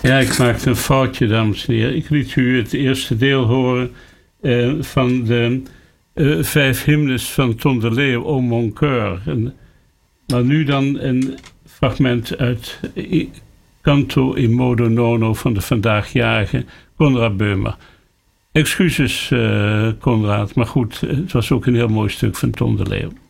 Ja, ik maakte een foutje, dames en heren. Ik liet u het eerste deel horen van de 5 hymnes van Ton de Leeuw, O mon cœur. Maar nu dan een fragment uit Canto in modo nono van de vandaagjarige Konrad Beumer. Excuses, Konrad, maar goed, het was ook een heel mooi stuk van Ton de Leeuw.